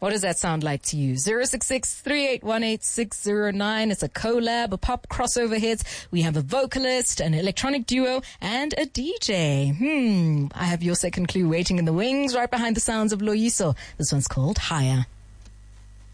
What does that sound like to you? 066-3818-609. It's a collab, a pop crossover hit. We have a vocalist, an electronic duo, and a DJ. I have your second clue waiting in the wings right behind the sounds of Loyiso. This one's called Higher.